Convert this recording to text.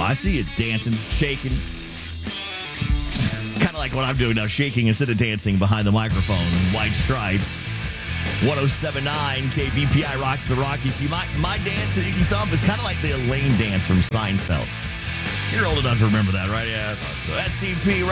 I see you dancing, shaking. Kind of like what I'm doing now, shaking instead of dancing behind the microphone. White Stripes. 107.9 KBPI rocks the Rocky. See, my dance at Icky Thump is kind of like the Elaine dance from Seinfeld. You're old enough to remember that, right? Yeah. So STP